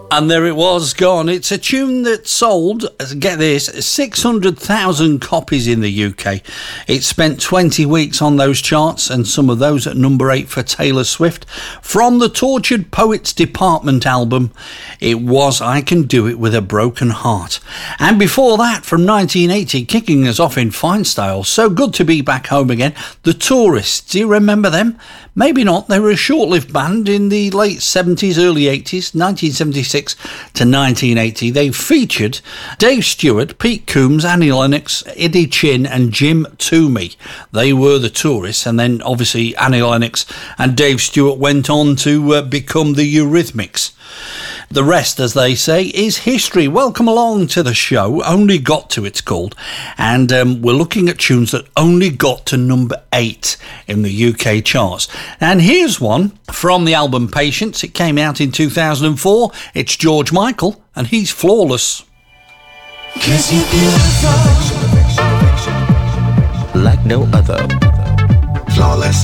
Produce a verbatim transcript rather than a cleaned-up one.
And there it was, gone. It's a tune that sold, get this, six hundred thousand copies in the U K. It spent twenty weeks on those charts, and some of those at number eight for Taylor Swift. From the Tortured Poets Department album, it was I Can Do It With a Broken Heart. And before that, from nineteen eighty, kicking us off in fine style, So Good to Be Back Home Again, The Tourists. Do you remember them? Maybe not. They were a short-lived band in the late seventies, early eighties, nineteen seventy-six to nineteen eighty. They featured Dave Stewart, Pete Coombs, Annie Lennox, Eddie Chin and Jim Toomey. They were the Tourists, and then obviously Annie Lennox and Dave Stewart went on to uh, become the Eurythmics. The rest, as they say, is history. Welcome along to the show. Only Got To, it's called. And um, we're looking at tunes that only got to number eight in the U K charts. And here's one from the album Patience. It came out in two thousand four. It's George Michael, and he's Flawless. 'Cause you're beautiful, like no other. flawless.